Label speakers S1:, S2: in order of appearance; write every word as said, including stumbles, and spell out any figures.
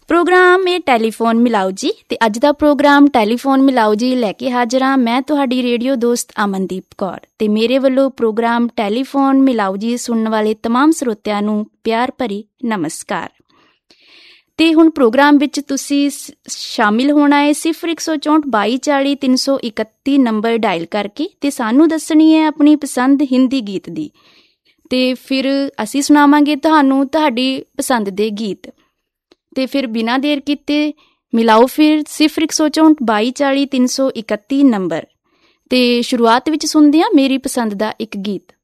S1: Programme ਇਹ telephone ਮਿਲਾਓ ਜੀ ਤੇ ਅੱਜ ਦਾ ਪ੍ਰੋਗਰਾਮ ਟੈਲੀਫੋਨ ਮਿਲਾਓ ਜੀ ਲੈ ਕੇ ਹਾਜ਼ਰ ਹਾਂ ਮੈਂ ਤੁਹਾਡੀ ਰੇਡੀਓ ਦੋਸਤ ਅਮਨਦੀਪ ਕੌਰ ਤੇ ਮੇਰੇ ਵੱਲੋਂ ਪ੍ਰੋਗਰਾਮ ਟੈਲੀਫੋਨ ਮਿਲਾਓ ਜੀ ਸੁਣਨ ਵਾਲੇ ਤਮਾਮ ਸਰੋਤਿਆਂ ਨੂੰ ਪਿਆਰ ਭਰੀ ਨਮਸਕਾਰ। ਤੇ ਹੁਣ ਪ੍ਰੋਗਰਾਮ ਵਿੱਚ ਤੁਸੀਂ ਸ਼ਾਮਿਲ ਹੋਣਾ ਹੈ ਸਿਫਰ ਇੱਕ ਸੌ ਚੌਂਹਠ ਬਾਈ ਚਾਲੀ ਤਿੰਨ ਸੌ ਇਕੱਤੀ ਨੰਬਰ ਡਾਇਲ ਕਰਕੇ ਤੇ ਸਾਨੂੰ ਦੱਸਣੀ ਹੈ ਆਪਣੀ ਪਸੰਦ ਹਿੰਦੀ ਗੀਤ ਦੀ ਤੇ ਫਿਰ ਅਸੀਂ ਸੁਣਾਵਾਂਗੇ ਤੁਹਾਨੂੰ ਤੁਹਾਡੀ ਪਸੰਦ ਦੇ ਗੀਤ। ਤੇ ਫਿਰ ਬਿਨਾਂ ਦੇਰ ਕੀਤੇ ਮਿਲਾਓ ਫਿਰ ਸਿਫਰ ਇੱਕ ਸੌ ਚੌਂਹਠ ਬਾਈ ਚਾਲੀ ਤਿੰਨ ਸੌ ਇਕੱਤੀ ਨੰਬਰ ਤੇ ਸ਼ੁਰੂਆਤ ਵਿੱਚ ਸੁਣਦੇ ਹਾਂ ਮੇਰੀ ਪਸੰਦ ਦਾ ਇੱਕ ਗੀਤ।